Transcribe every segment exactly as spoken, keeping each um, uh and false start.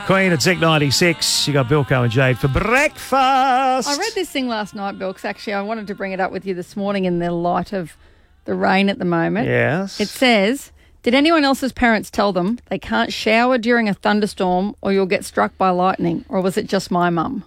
Queen at Z ninety-six. You got Bilko and Jade for breakfast. I read this thing last night, Bill, 'cause actually I wanted to bring it up with you this morning in the light of the rain at the moment. Yes. It says, did anyone else's parents tell them they can't shower during a thunderstorm or you'll get struck by lightning? Or was it just my mum?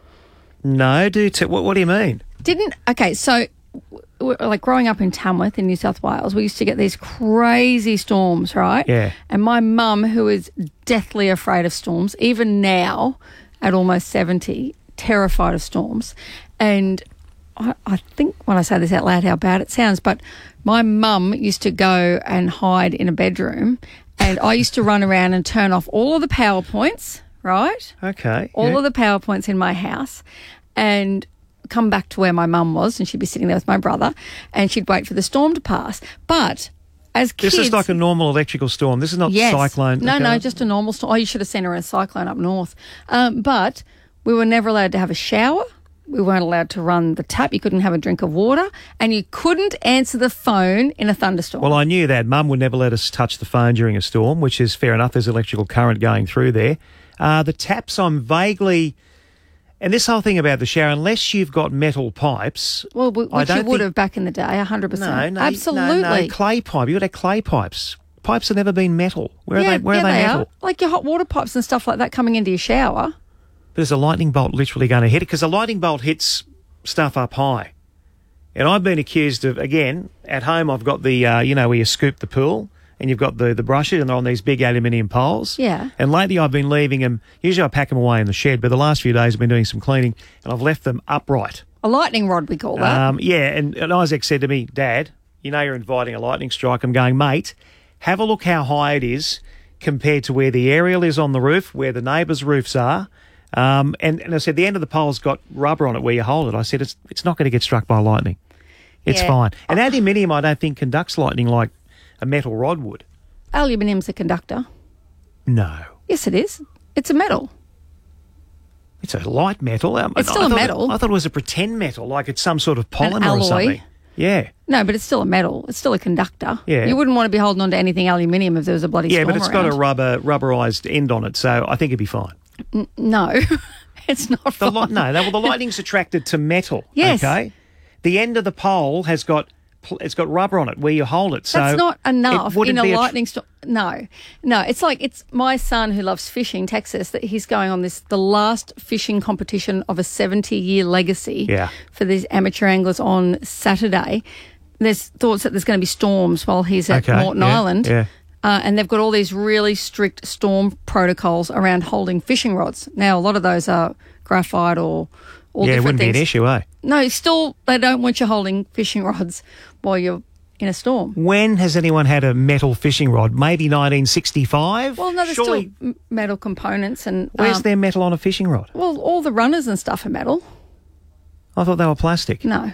No, do t- what, what do you mean? Didn't, okay, so w- like growing up in Tamworth in New South Wales, we used to get these crazy storms, right? Yeah. And my mum, who is deathly afraid of storms, even now at almost seventy, terrified of storms. And I, I think when I say this out loud how bad it sounds, but my mum used to go and hide in a bedroom and I used to run around and turn off all of the power points, right? Okay. All yeah. of the power points in my house and come back to where my mum was, and she'd be sitting there with my brother and she'd wait for the storm to pass. But as kids... This is like a normal electrical storm. This is not yes. cyclone. No, okay. no, just a normal storm. Oh, you should have seen her in a cyclone up north. Um, but we were never allowed to have a shower. We weren't allowed to run the tap. You couldn't have a drink of water. And you couldn't answer the phone in a thunderstorm. Well, I knew that. Mum would never let us touch the phone during a storm, which is fair enough. There's electrical current going through there. Uh, the taps, I'm vaguely... And this whole thing about the shower, unless you've got metal pipes... Well, which I don't you would think... have back in the day, one hundred percent. No, no. Absolutely. No, no, clay pipe. You've got to have clay pipes. Pipes have never been metal. Where yeah, are they, where yeah, are they, they metal? Are. Like your hot water pipes and stuff like that coming into your shower. There's a lightning bolt literally going to hit it because a lightning bolt hits stuff up high. And I've been accused of, again, at home I've got the, uh, you know, where you scoop the pool and you've got the, the brushes and they're on these big aluminium poles. Yeah. And lately I've been leaving them, usually I pack them away in the shed, but the last few days I've been doing some cleaning and I've left them upright. A lightning rod, we call that. Um, yeah, and, and Isaac said to me, Dad, you know you're inviting a lightning strike. I'm going, mate, have a look how high it is compared to where the aerial is on the roof, where the neighbours' roofs are. Um, and, and I said, the end of the pole's got rubber on it where you hold it. I said, it's it's not going to get struck by lightning. It's Yeah. fine. And aluminium, I don't think, conducts lightning like a metal rod would. Aluminium's a conductor. No. Yes, it is. It's a metal. It's a light metal. Um, It's I still a thought metal. It, I thought it was a pretend metal, like it's some sort of polymer alloy. or something. Yeah. No, but it's still a metal. It's still a conductor. Yeah. You wouldn't want to be holding on to anything aluminium if there was a bloody Yeah, storm but it's around. got a rubber rubberized end on it, so I think it'd be fine. N- no, it's not The fine. li- no, that, well, the lightning's attracted to metal. Yes. Okay. The end of the pole has got pl- it's got rubber on it where you hold it. So That's not enough it wouldn't in a be tr- lightning storm. No, no. It's like it's my son who loves fishing, Texas, that he's going on this the last fishing competition of a seventy-year legacy Yeah. for these amateur anglers on Saturday. There's thoughts that there's going to be storms while he's at Okay, Morton yeah, Island. yeah. Uh, and they've got all these really strict storm protocols around holding fishing rods. Now, a lot of those are graphite or all yeah, it different wouldn't things. be an issue, eh? No, still, they don't want you holding fishing rods while you're in a storm. When has anyone had a metal fishing rod? Maybe nineteen sixty-five? Well, no, there's Surely, still m- metal components and... where's um, there metal on a fishing rod? Well, all the runners and stuff are metal. I thought they were plastic. No.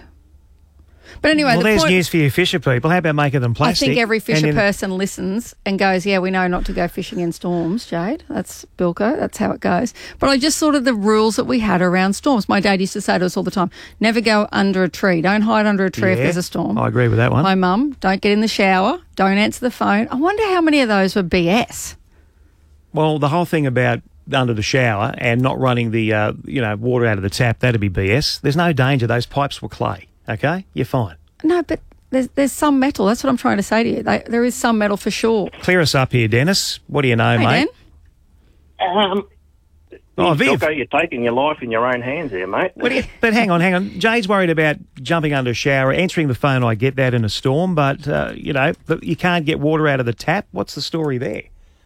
But anyway, well, the there's point... news for you fisher people. How about making them I plastic? think every fisher And then- person listens and goes, yeah, we know not to go fishing in storms, Jade. That's Bilko. That's how it goes. But I just thought of the rules that we had around storms. My dad used to say to us all the time, never go under a tree. Don't hide under a tree if Yeah, there's a storm. I agree with that one. My mum, don't get in the shower. Don't answer the phone. I wonder how many of those were B S. Well, the whole thing about under the shower and not running the uh, you know water out of the tap, that'd be B S. There's no danger. Those pipes were clay. Okay, you're fine. No, but there's, there's some metal. That's what I'm trying to say to you. They, there is some metal for sure. Clear us up here, Dennis. What do you know, Hey, mate? Dan? Um, Oh, Viv. Bilko, you're taking your life in your own hands here, mate. What do you, but hang on, hang on. Jade's worried about jumping under a shower, answering the phone. I get that in a storm, but uh, you know, but you can't get water out of the tap. What's the story there?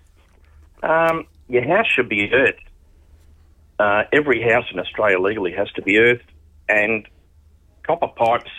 Um, your house should be earthed. Uh, every house in Australia legally has to be earthed, and copper pipes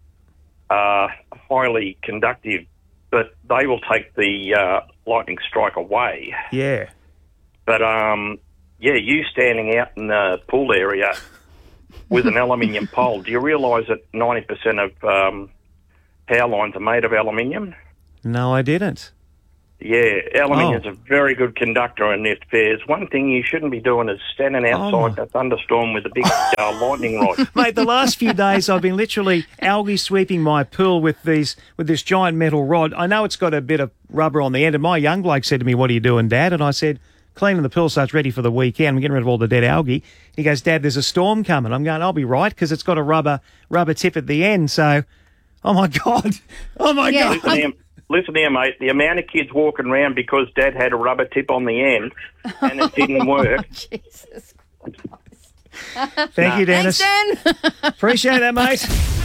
are highly conductive, but they will take the uh, lightning strike away. Yeah. But, um, yeah, you standing out in the pool area with an aluminium pole, do you realise that ninety percent of um, power lines are made of aluminium? No, I didn't. Yeah, aluminium's Oh. a very good conductor, and if there's one thing you shouldn't be doing is standing outside Oh. a thunderstorm with a big uh, lightning rod. Mate, the last few days I've been literally algae sweeping my pool with these with this giant metal rod. I know it's got a bit of rubber on the end, and my young bloke said to me, "What are you doing, Dad?" And I said, cleaning the pool so it's ready for the weekend. I'm getting rid of all the dead algae. He goes, Dad, there's a storm coming. I'm going, I'll be right, because it's got a rubber rubber tip at the end. So, oh, my God. Oh, my Yeah. God. Listen here, listen here, mate. The amount of kids walking around because Dad had a rubber tip on the end and it didn't work. Jesus. Thank you, Dennis. Thanks, Dan. Appreciate that, mate.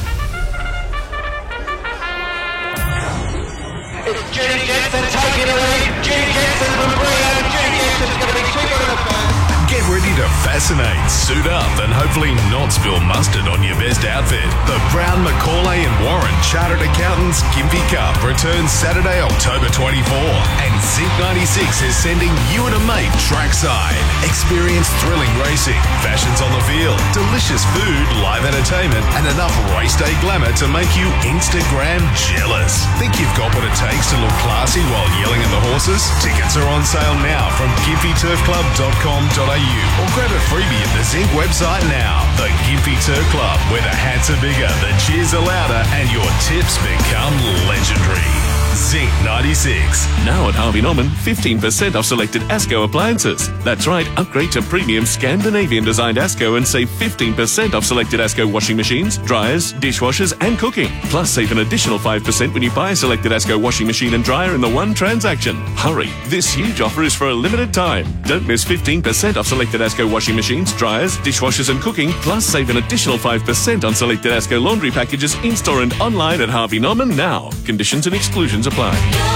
It's Judy Jensen taking the lead. Judy Jensen from Brio. Judy Jensen's going to be two in the first. Get ready to fascinate, suit up, and hopefully not spill mustard on your best outfit. The Brown, Macaulay and Warren Chartered Accountants Gympie Cup returns Saturday, October twenty-fourth. And Zinc ninety-six is sending you and a mate trackside. Experience thrilling racing, fashions on the field, delicious food, live entertainment, and enough race day glamour to make you Instagram jealous. Think you've got what it takes to look classy while yelling at the horses? Tickets are on sale now from gympie turf club dot com dot a u or grab a freebie at the Zinc website now. The Gympie Turf Club, where the hats are bigger, the cheers are louder, and your tips become legendary. Zinc ninety-six. Now at Harvey Norman, fifteen percent off selected ASCO appliances. That's right, upgrade to premium Scandinavian-designed ASCO and save fifteen percent off selected ASCO washing machines, dryers, dishwashers and cooking. Plus, save an additional five percent when you buy a selected ASCO washing machine and dryer in the one transaction. Hurry, this huge offer is for a limited time. Don't miss fifteen percent off selected ASCO washing machines, dryers, dishwashers and cooking. Plus, save an additional five percent on selected ASCO laundry packages in-store and online at Harvey Norman now. Conditions and exclusions apply.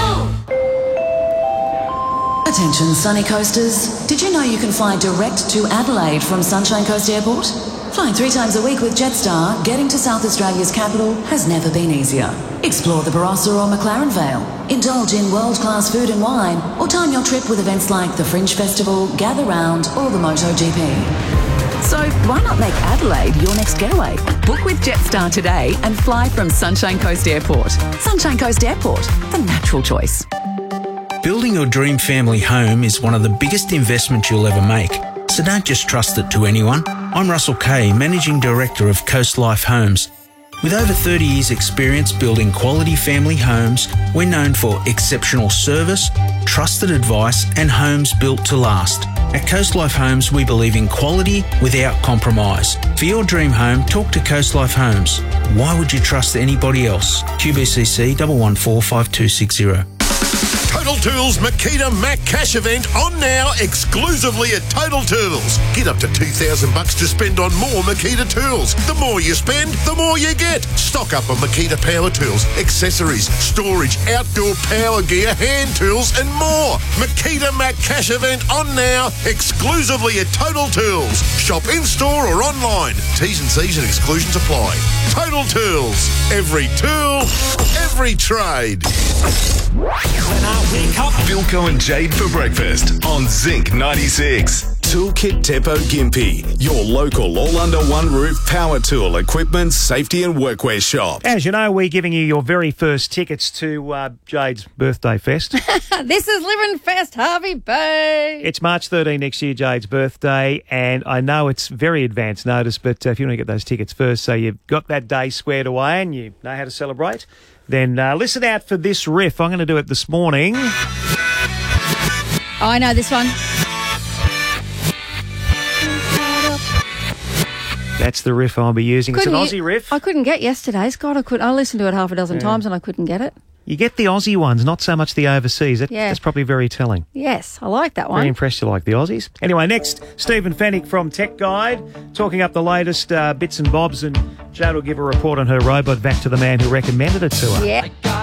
Attention Sunny Coasters. Did you know you can fly direct to Adelaide from Sunshine Coast Airport? Flying three times a week with Jetstar, getting to South Australia's capital has never been easier. Explore the Barossa or McLaren Vale, indulge in world-class food and wine, or time your trip with events like the Fringe Festival, Gather Round, or the MotoGP. So why not make Adelaide your next getaway? Book with Jetstar today and fly from Sunshine Coast Airport. Sunshine Coast Airport, the natural choice. Building your dream family home is one of the biggest investments you'll ever make, so don't just trust it to anyone. I'm Russell Kay, Managing Director of Coast Life Homes. With over thirty years experience building quality family homes, we're known for exceptional service, trusted advice and homes built to last. At Coast Life Homes, we believe in quality without compromise. For your dream home, talk to Coast Life Homes. Why would you trust anybody else? Q B C C one one four five two six zero. Total Tools Makita Mac Cash event on now exclusively at Total Tools. Get up to two thousand bucks to spend on more Makita tools. The more you spend, the more you get. Stock up on Makita power tools, accessories, storage, outdoor power gear, hand tools and more. Makita Mac Cash event on now exclusively at Total Tools. Shop in-store or online. T's and C's and exclusions apply. Total Tools. Every tool, every trade. When I wake up, Bilko and Jade for breakfast on Zinc ninety-six. Toolkit Depot Gympie, your local all under one roof power tool, equipment, safety and workwear shop. As you know, we're giving you your very first tickets to uh, Jade's birthday fest. This is Living Fest, Harvey Bay. It's March thirteenth next year, Jade's birthday, and I know it's very advanced notice, but uh, if you want to get those tickets first, so you've got that day squared away and you know how to celebrate, then uh, listen out for this riff. I'm going to do it this morning. Oh, I know this one. That's the riff I'll be using. Couldn't it's an you- Aussie riff. I couldn't get yesterday's. God, I could. I listened to it half a dozen times and I couldn't get it. You get the Aussie ones, not so much the overseas. That, Yeah. That's probably very telling. Yes, I like that Very one. impressed you like the Aussies. Anyway, next, Stephen Fennick from Tech Guide, talking up the latest uh, bits and bobs, and Jade will give a report on her robot vac to the man who recommended it to her. Yeah.